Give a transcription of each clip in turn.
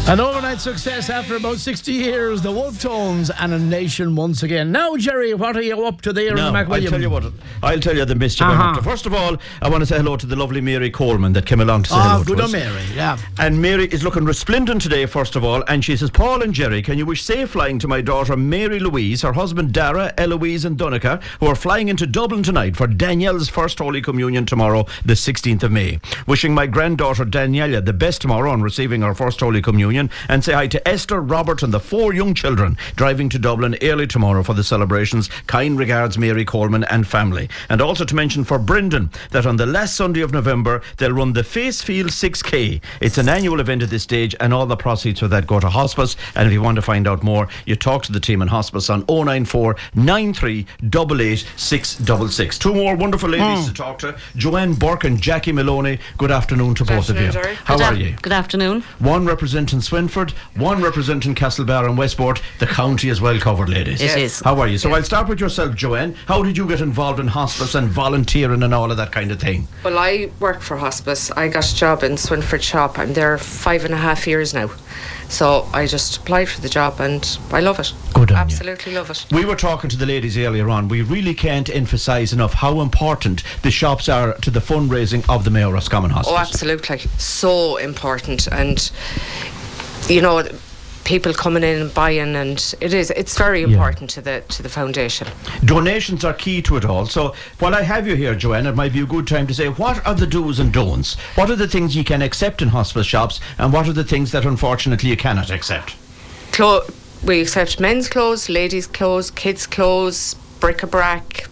An overnight success after about 60 years, the Wolf Tones and A Nation once again. Now, Jerry, what are you up to there in McWilliam? I'll tell you the mischief I'm up to. First of all, I want to say hello to the lovely Mary Coleman that came along to say hello to us. Good on Mary, yeah. And Mary is looking resplendent today, first of all, and she says, Paul and Jerry, can you wish safe flying to my daughter Mary Louise, her husband Dara, Eloise and Donica, who are flying into Dublin tonight for Danielle's first Holy Communion tomorrow, the 16th of May. Wishing my granddaughter Daniela the best tomorrow on receiving her first Holy Communion, and say hi to Esther, Robert and the 4 young children driving to Dublin early tomorrow for the celebrations. Kind regards, Mary Coleman and family. And also to mention for Brendan that on the last Sunday of November they'll run the Facefield 6K. It's an annual event at this stage and all the proceeds for that go to hospice. And if you want to find out more, you talk to the team in hospice on 094 93 88 666. 2 more wonderful ladies to talk to, Joanne Burke and Jackie Maloney. Good afternoon to both of you. How are you? Good afternoon. One representing Swinford, one representing Castlebar and Westport. The county is well covered, ladies. It is. How are you? So I'll start with yourself, Joanne. How did you get involved in hospice and volunteering and all of that kind of thing? Well, I work for hospice. I got a job in Swinford Shop. I'm there 5.5 years now. So I just applied for the job and I love it. Good on Absolutely love it. We were talking to the ladies earlier on. We really can't emphasise enough how important the shops are to the fundraising of the Mayo Roscommon Hospice. Oh, absolutely. So important. And, you know, people coming in and buying, and it's very important to the foundation. Donations are key to it all. So while I have you here, Joanne, it might be a good time to say, what are the do's and don'ts? What are the things you can accept in hospice shops, and what are the things that unfortunately you cannot accept? We accept men's clothes, ladies' clothes, kids' clothes, bric-a-brac,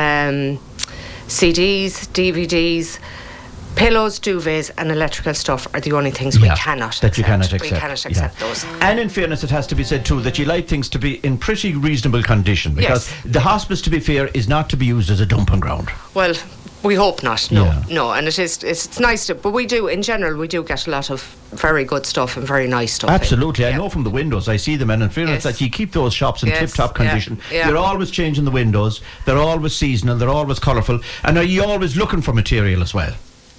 CDs, DVDs. Pillows, duvets and electrical stuff are the only things we cannot accept. You cannot accept. We cannot accept those. And in fairness, it has to be said too that you like things to be in pretty reasonable condition, because the hospice, to be fair, is not to be used as a dumping ground. Well, we hope not. No, and it's nice to, but we do, in general, we do get a lot of very good stuff and very nice stuff. Absolutely. I know from the windows, I see them, and in fairness that you keep those shops in tip-top condition. You're always changing the windows, they're always seasonal, they're always colourful, and are you always looking for material as well?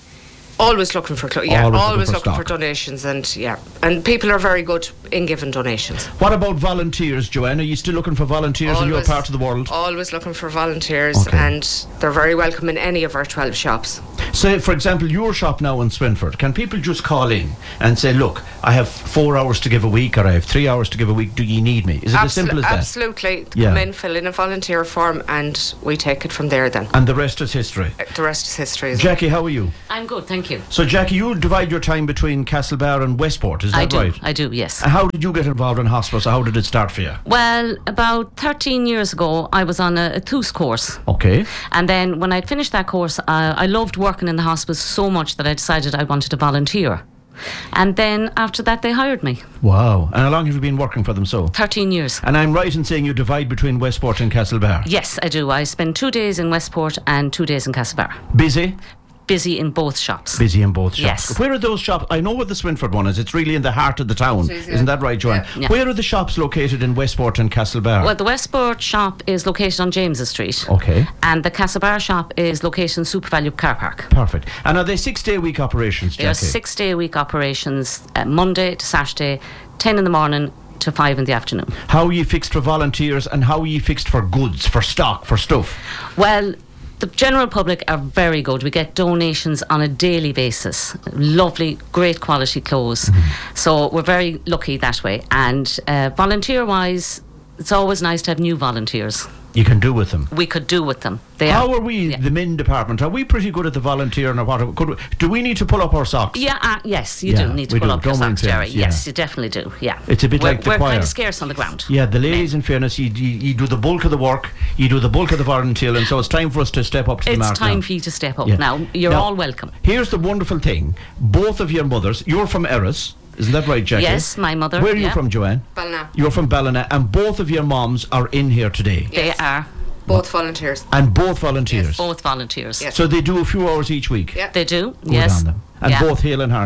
Always looking for always looking for donations, and people are very good in giving donations. What about volunteers, Joanne? Are you still looking for volunteers in your part of the world? Always looking for volunteers, and they're very welcome in any of our 12 shops. So, for example, your shop now in Swinford, can people just call in and say, look, I have 4 hours to give a week, or I have 3 hours to give a week, do you need me? Is it as simple as that? Absolutely. Come in, fill in a volunteer form, and we take it from there then. And the rest is history? The rest is history. Jackie, how are you? I'm good, thank you. So, Jackie, you divide your time between Castlebar and Westport, is that right? I do, yes. And how did you get involved in hospice? How did it start for you? Well, about 13 years ago, I was on a THUS course. Okay. And then when I'd finished that course, I loved working in the hospice so much that I decided I wanted to volunteer. And then after that, they hired me. Wow. And how long have you been working for them so? 13 years. And I'm right in saying you divide between Westport and Castlebar? Yes, I do. I spend 2 days in Westport and 2 days in Castlebar. Busy? Busy in both shops. Busy in both shops. Yes. Where are those shops? I know where the Swinford one is. It's really in the heart of the town. Isn't that right, Joanne? Yeah. Where are the shops located in Westport and Castlebar? Well, the Westport shop is located on James's Street. Okay. And the Castlebar shop is located in SuperValue Car Park. Perfect. And are they 6-day-week operations, Jackie? They are 6-day-week operations, Monday to Saturday, 10 in the morning to 5 in the afternoon. How are you fixed for volunteers, and how are you fixed for goods, for stock, for stuff? Well, the general public are very good. We get donations on a daily basis. Lovely, great quality clothes. So we're very lucky that way. And volunteer-wise, it's always nice to have new volunteers. You can do with them. We could do with them. How are we, the men department? Are we pretty good at the volunteering, or what? Do we need to pull up our socks? Yes, you do need to pull up your socks, Jerry. Yes, you definitely do. Yeah, it's a bit like the choir. We're kind of scarce on the ground. Yeah, the ladies, in fairness, you do the bulk of the work, you do the bulk of the volunteering, so it's time for us to step up to the mark. It's time for you to step up now. You're all welcome. Here's the wonderful thing: both of your mothers, you're from Erris. Isn't that right, Jackie? Yes, my mother. Where are you from, Joanne? Ballina. You're from Ballina, and both of your moms are in here today. They are. Both volunteers. And both volunteers? Yes, both volunteers. Yes. So they do a few hours each week? Yeah. They do, Good on them. And both hale and hearty?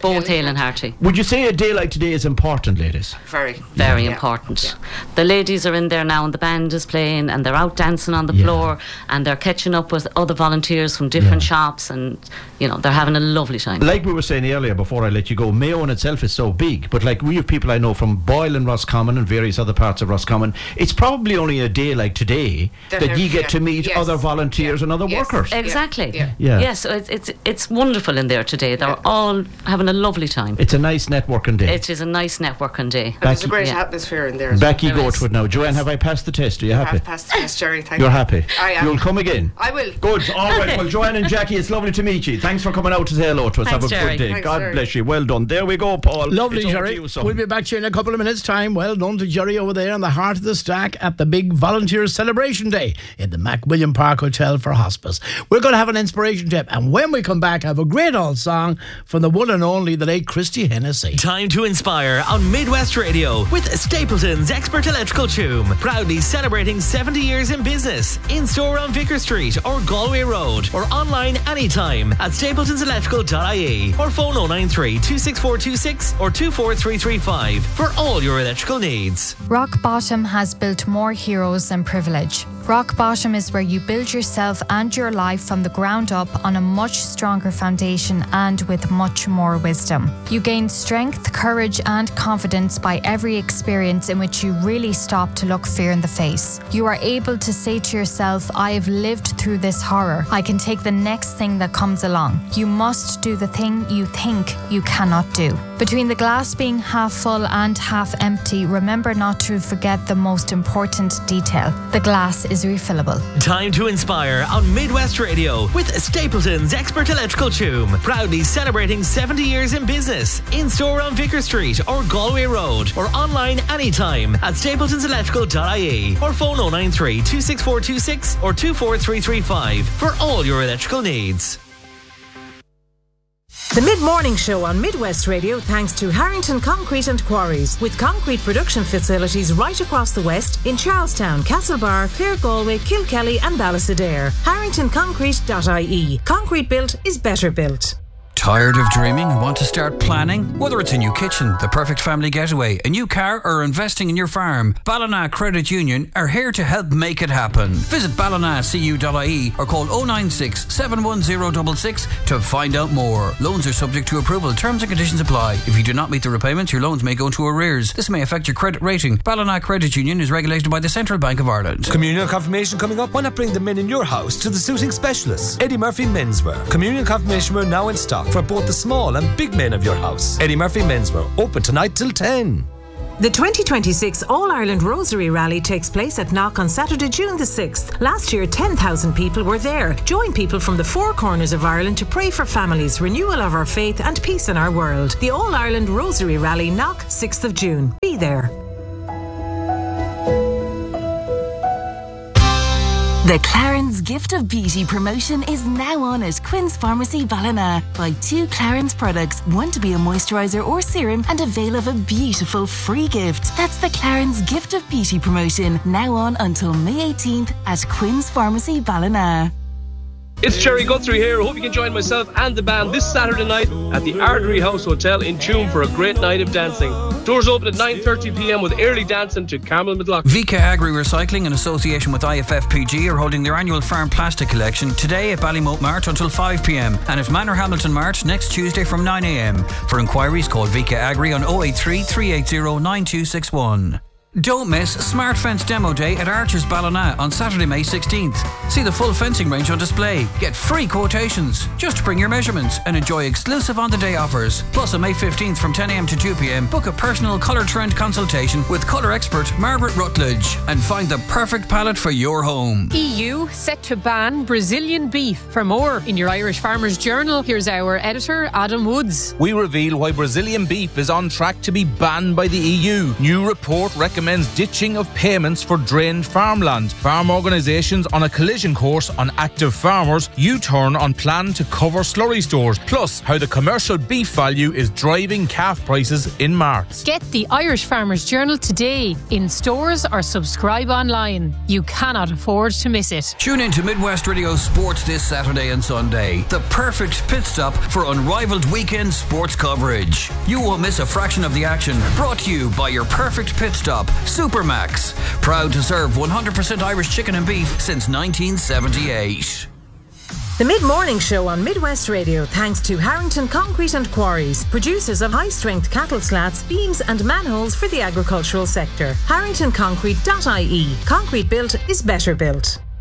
both hale and hearty. Would you say a day like today is important, ladies? Very important. Yeah. The ladies are in there now and the band is playing and they're out dancing on the floor and they're catching up with other volunteers from different shops, and they're having a lovely time. Like we were saying earlier before I let you go, Mayo in itself is so big, but like we have people I know from Boyle and Roscommon and various other parts of Roscommon. It's probably only a day like today that you get to meet other volunteers and other workers. Exactly. Yeah. Yes, so it's wonderful in there today. They're all having a lovely time. It's a nice networking day. It is a nice networking day. There's a great atmosphere in there. Becky, go to it now. Joanne, have I passed the test? Are you happy? I've passed the test, Jerry. Thank you. You're happy? I am. You'll come again? I will. Good. All right. Well, Joanne and Jackie, it's lovely to meet you. Thanks for coming out to say hello to us. Thanks, have a Jerry. good day. Thanks, God Jerry. bless you. Well done. There we go, Paul. Lovely, It's over Jerry. to you, son. We'll be back to you in a couple of minutes' time. Well done to Jerry over there in the heart of the stack at the big Volunteer Celebration Day in the MacWilliam Park Hotel for Hospice. We're going to have an inspiration tip, and when we come back, have a great old song from the one and only, the late Christy Hennessy. Time to inspire on Midwest Radio with Stapleton's Expert Electrical Tomb. Proudly celebrating 70 years in business. In store on Vicar Street or Galway Road, or online anytime at stapletonselectrical.ie, or phone 093 26426 or 24335 for all your electrical needs. Rock Bottom has built more heroes than privilege. Rock Bottom is where you build yourself and your life from the ground up on a much stronger foundation and with much more wisdom. You gain strength, courage and confidence by every experience in which you really stop to look fear in the face. You are able to say to yourself, I have lived through this horror. I can take the next thing that comes along. You must do the thing you think you cannot do. Between the glass being half full and half empty, remember not to forget the most important detail. The glass is refillable. Time to inspire on Midwest Radio with Stapleton's Expert Electrical Tomb. Proudly celebrating 70 years in business. In store on Vicar Street or Galway Road, or online anytime at stapletonselectrical.ie, or phone 093 26426 or 24335 for all your electrical needs. The Mid-Morning Show on Midwest Radio thanks to Harrington Concrete and Quarries, with concrete production facilities right across the West in Charlestown, Castlebar, Clare, Galway, Kilkelly and Ballysadare. HarringtonConcrete.ie. Concrete built is better built. Tired of dreaming and want to start planning? Whether it's a new kitchen, the perfect family getaway, a new car or investing in your farm, Ballina Credit Union are here to help make it happen. Visit ballinacu.ie or call 096 71066 to find out more. Loans are subject to approval. Terms and conditions apply. If you do not meet the repayments, your loans may go into arrears. This may affect your credit rating. Ballina Credit Union is regulated by the Central Bank of Ireland. Communion confirmation coming up. Why not bring the men in your house to the suiting specialists? Eddie Murphy Menswear. Communion confirmation wear now in stock for both the small and big men of your house. Eddie Murphy Menswear, open tonight till 10. The 2026 All-Ireland Rosary Rally takes place at Knock on Saturday, June the 6th. Last year, 10,000 people were there. Join people from the four corners of Ireland to pray for families, renewal of our faith and peace in our world. The All-Ireland Rosary Rally, Knock, 6th of June. Be there. The Clarins Gift of Beauty promotion is now on at Quinn's Pharmacy Ballina. Buy 2 Clarins products, one to be a moisturiser or serum, and avail of a beautiful free gift. That's the Clarins Gift of Beauty promotion, now on until May 18th at Quinn's Pharmacy Ballina. It's Jerry Guthrie here. I hope you can join myself and the band this Saturday night at the Artery House Hotel in Tuam for a great night of dancing. Doors open at 9:30pm with early dancing to Carmel Midlock. VK Agri Recycling in association with IFFPG are holding their annual farm plastic collection today at Ballymote Mart until 5pm and at Manor Hamilton Mart next Tuesday from 9am. For inquiries, call VK Agri on 083 380 9261. Don't miss Smart Fence Demo Day at Archers Ballina on Saturday, May 16th. See the full fencing range on display. Get free quotations. Just bring your measurements and enjoy exclusive on-the-day offers. Plus, on May 15th from 10am to 2pm, book a personal colour trend consultation with colour expert Margaret Rutledge and find the perfect palette for your home. EU set to ban Brazilian beef. For more, in your Irish Farmers Journal, here's our editor, Adam Woods. We reveal why Brazilian beef is on track to be banned by the EU. New report recommends recommends ditching of payments for drained farmland. Farm organisations on a collision course on active farmers, U-turn on plan to cover slurry stores, plus how the commercial beef value is driving calf prices in March. Get the Irish Farmers Journal today in stores or subscribe online. You cannot afford to miss it. Tune in to Midwest Radio Sports this Saturday and Sunday. The perfect pit stop for unrivaled weekend sports coverage. You won't miss a fraction of the action. Brought to you by your perfect pit stop, Supermax. Proud to serve 100% Irish chicken and beef since 1978. The Mid-Morning Show on Midwest Radio thanks to Harrington Concrete and Quarries, producers of high-strength cattle slats, beams and manholes for the agricultural sector. HarringtonConcrete.ie. Concrete built is better built.